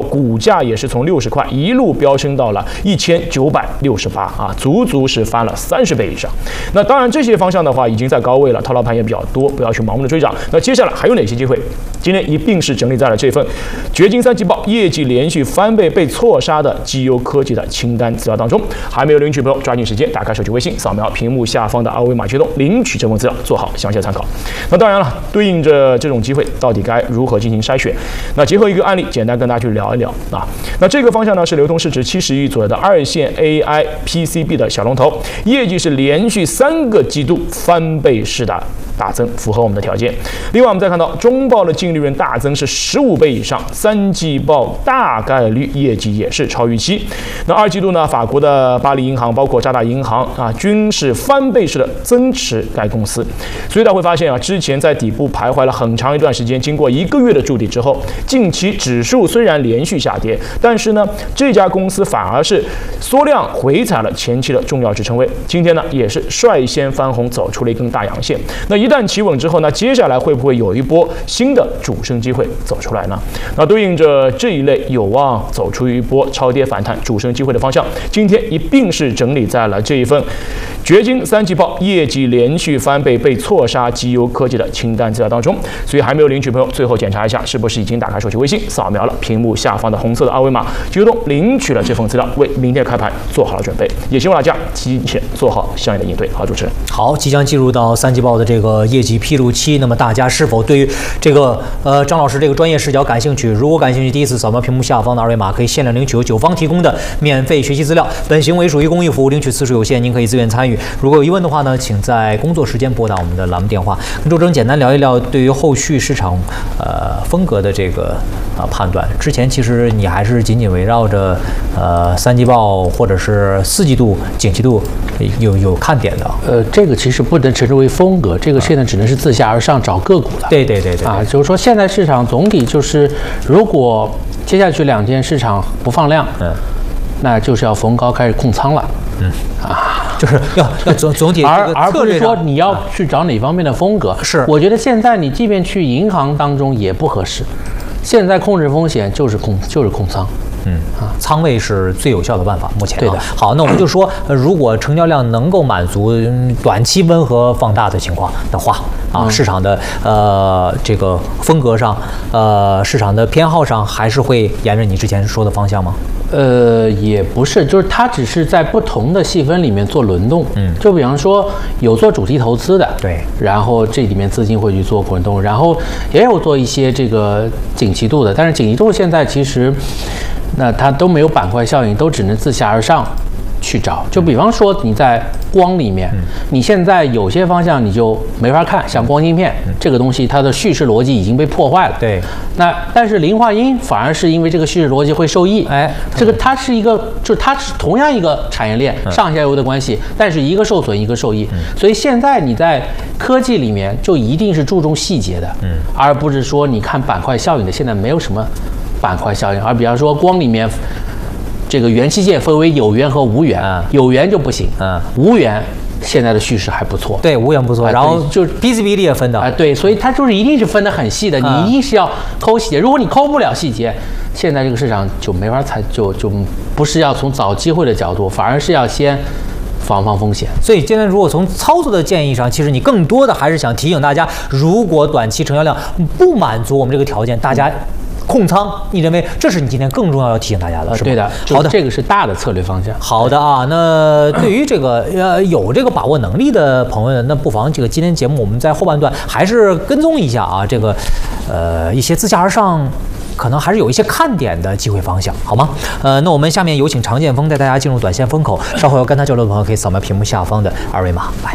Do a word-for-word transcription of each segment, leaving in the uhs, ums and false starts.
股价也是从六十块一路飙升到了一千九百六十八啊，足足是翻了三十倍以上。那当然这些方向的话已经在高位了，套牢盘也比较多，不要去盲目的追涨。那接下来还有哪些机会？今天一并是整理在了这份掘金三季报业绩连续翻倍被错杀的绩优科技的清单资料当中。还没有领取朋友，抓紧时间打开手机微信，扫描屏幕下方的二维码驱动领取这份资料，做好详细的参考。那当然了，对应着这种机会，到底该如何进行筛选？那结合一个案例，简单跟大家去聊一聊啊。那这个方向呢是流通市值七十亿左右的二线 A I P C B 的小龙头，业绩是连续三个季度翻倍式的大增，符合我们的条件。另外，我们再看到中报的净利润大增是十五倍以上，三季报大概率业绩也是超预期。那二季度呢，法国的巴黎银行包括渣打银行啊，均是翻倍式的增持该公司。所以大家会发现啊，之前在底部徘徊了很长一段时间，经过一个月的筑底之后，近期指数虽然连续下跌，但是呢，这家公司反而是缩量回踩了前期的重要支撑位。今天呢，也是率先翻红，走出了一根大阳线。那一旦企稳之后呢，接下来会不会有一波新的主升机会走出来呢？那对应着这一类有望走出一波超跌反弹主升机会的方向，今天一并是整理在了这一份掘金三季报业绩连续翻倍被错杀绩优科技的清单资料当中。所以还没有领取朋友，最后检查一下是不是已经打开手机微信，扫描了屏幕下方的红色的二维码，就动领取了这份资料，为明天开盘做好了准备。也希望大家提前做好相应的应对。好，主持人。 好，即将进入到三季报的这个业绩披露期，那么大家是否对于这个呃张老师这个专业视角感兴趣？如果感兴趣，第一次扫描屏幕下方的二维码，可以限量领取由九方提供的免费学习资料。本行为属于公益服务，领取次数有限，您可以自愿参与。如果有疑问的话呢，请在工作时间拨打我们的栏目电话。跟周征简单聊一聊对于后续市场呃风格的这个呃判断。之前其实你还是紧紧围绕着呃三季报或者是四季度景气度有有看点的。 呃，这个其实不能称之为风格，这个现在只能是自下而上找个股了。 对对对对啊，就是说现在市场总体就是，如果接下去两天市场不放量，嗯，那就是要逢高开始控仓了。嗯啊，就是要要总总体而而不是说你要去找哪方面的风格。 是， 我觉得现在你即便去银行当中也不合适。现在控制风险就是控就是控仓。 嗯啊，仓位是最有效的办法。目前、啊、 对的。 好，那我们就说，呃、如果成交量能够满足短期温和放大的情况的话，啊，嗯、市场的呃这个风格上，呃市场的偏好上，还是会沿着你之前说的方向吗？ 呃，也不是，就是它只是在不同的细分里面做轮动。嗯，就比方说有做主题投资的， 对， 然后这里面资金会去做滚动，然后也有做一些这个景气度的，但是景气度现在其实。那它都没有板块效应，都只能自下而上去找。就比方说你在光里面，你现在有些方向你就没法看，像光芯片这个东西，它的叙事逻辑已经被破坏了。 对。 那但是磷化铟反而是因为这个叙事逻辑会受益。哎，这个它是一个，就是它是同样一个产业链上下游的关系，但是一个受损，一个受益。所以现在你在科技里面就一定是注重细节的，嗯，而不是说你看板块效应的。现在没有什么。板块效应，而比方说光里面，这个元器件分为有源和无源，嗯、有源就不行，嗯，无源现在的叙事还不错， 对，无源不错， 啊、 然后就是 P C B 也分的， 啊、呃，对，所以它就是一定是分得很细的，嗯、你一定是要抠细节，如果你抠不了细节，现在这个市场就没法猜，就就不是要从找机会的角度，反而是要先。防防风险， 所以今天如果从操作的建议上，其实你更多的还是想提醒大家，如果短期成交量不满足我们这个条件，大家控仓，你认为这是你今天更重要要提醒大家的，是吧？ 对的， 好的， 这个是大的策略方向。 好的啊，那对于这个呃有这个把握能力的朋友，那不妨这个今天节目我们在后半段还是跟踪一下啊，这个呃一些自下而上。可能还是有一些看点的机会方向，好吗？呃，那我们下面有请常建锋带大家进入短线风口。稍后要跟他交流的朋友可以扫描屏幕下方的二维码来。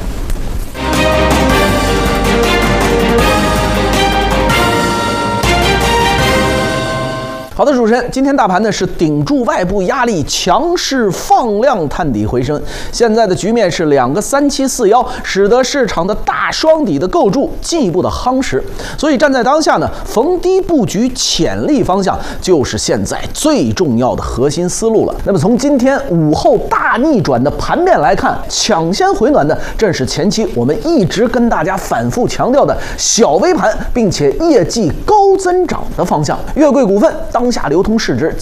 好的，主持人，今天大盘呢是顶住外部压力，强势放量探底回升。现在的局面是两个三七四幺，使得市场的大双底的构筑进一步的夯实。所以站在当下呢，逢低布局潜力方向就是现在最重要的核心思路了。那么从今天午后大逆转的盘面来看，抢先回暖的正是前期我们一直跟大家反复强调的小微盘，并且业绩高增长的方向。月桂股份当当下流通市值